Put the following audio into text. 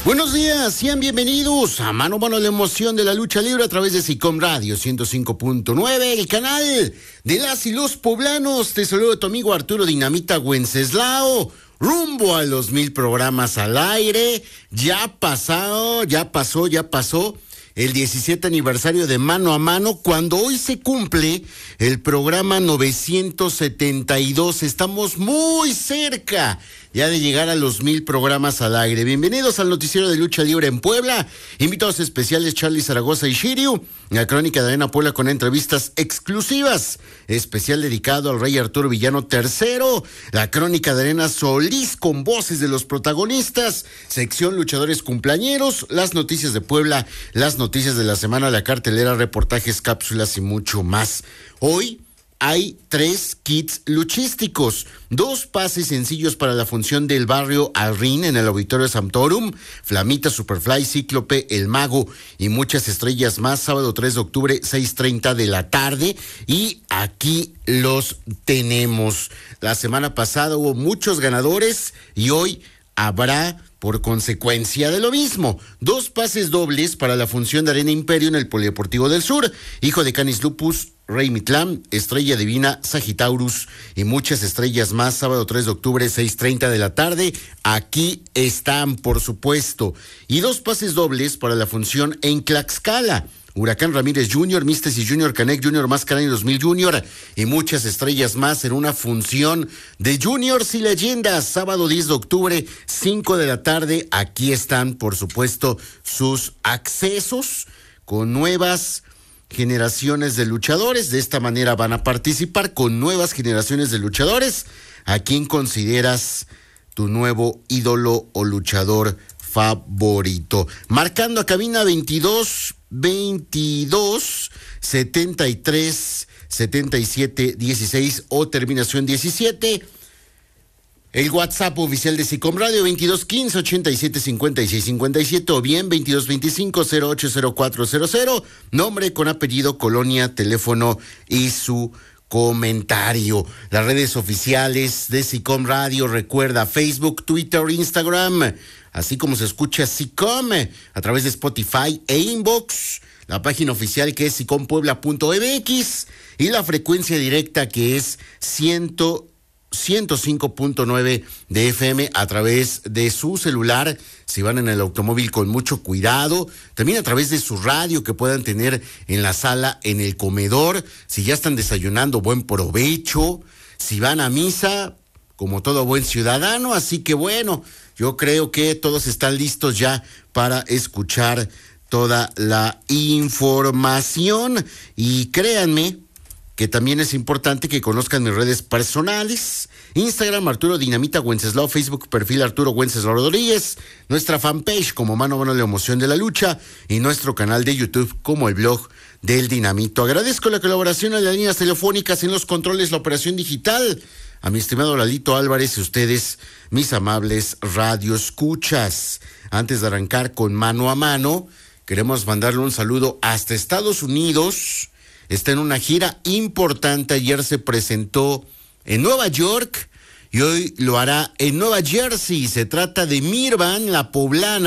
Buenos días, sean bienvenidos a Mano a Mano, la emoción de la lucha libre a través de SICOM Radio 105.9, el canal de las y los poblanos. Te saludo tu amigo Arturo Dinamita Wenceslao, rumbo a los 1000 programas al aire. Ya pasó el 17 aniversario de Mano a Mano, cuando hoy se cumple el programa 972. Estamos muy cerca ya de llegar a los 1000 programas al aire. Bienvenidos al noticiero de lucha libre en Puebla. Invitados especiales Charly Zaragoza y Shiryu. La crónica de Arena Puebla con entrevistas exclusivas. Especial dedicado al Rey Arturo Villano III. La crónica de Arena Solís con voces de los protagonistas. Sección luchadores cumpleañeros. Las noticias de Puebla. Las noticias de la semana. La cartelera, reportajes, cápsulas y mucho más. Hoy hay 3 kits luchísticos, 2 pases sencillos para la función del barrio al ring en el Auditorio Sanctorum, Flamita, Superfly, Cíclope, El Mago y muchas estrellas más, sábado 3 de octubre, 6:30 de la tarde, y aquí los tenemos. La semana pasada hubo muchos ganadores y hoy habrá, por consecuencia de lo mismo, 2 pases dobles para la función de Arena Imperio en el Polideportivo del Sur, Hijo de Canis Lupus, Rey Mitlán, Estrella Divina, Sagitaurus y muchas estrellas más, sábado 3 de octubre, 6:30 de la tarde. Aquí están, por supuesto. Y 2 pases dobles para la función en Tlaxcala. Huracán Ramírez Jr., Místesis Jr., Canek Jr., Máscara 2000 Jr. y muchas estrellas más en una función de Juniors y Leyendas, sábado 10 de octubre, 5 de la tarde. Aquí están, por supuesto, sus accesos con nuevas generaciones de luchadores. De esta manera van a participar con nuevas generaciones de luchadores. ¿A quién consideras tu nuevo ídolo o luchador favorito? Marcando a cabina 22 73 77 16 o terminación 17. El WhatsApp oficial de SICOM Radio, 22 15 87 56 57, o bien 22 25 08 0400, nombre con apellido, colonia, teléfono y su comentario. Las redes oficiales de SICOM Radio, recuerda, Facebook, Twitter, Instagram, así como se escucha SICOM a través de Spotify e Inbox, la página oficial que es sicompuebla.mx y la frecuencia directa que es 105.9 de FM a través de su celular, si van en el automóvil con mucho cuidado, también a través de su radio que puedan tener en la sala, en el comedor, si ya están desayunando, buen provecho, si van a misa, como todo buen ciudadano. Así que bueno, yo creo que todos están listos ya para escuchar toda la información, y créanme que también es importante que conozcan mis redes personales: Instagram, Arturo Dinamita Wenceslao; Facebook, perfil Arturo Wenceslao Rodríguez; nuestra fanpage como Mano a Mano, la emoción de la lucha; y nuestro canal de YouTube como el blog del Dinamito. Agradezco la colaboración a las líneas telefónicas, en los controles, la operación digital, a mi estimado Lalito Álvarez y ustedes, mis amables radioescuchas. Antes de arrancar con Mano a Mano, queremos mandarle un saludo hasta Estados Unidos. Está en una gira importante. Ayer se presentó en Nueva York y hoy lo hará en Nueva Jersey. Se trata de Mirvan, la poblana.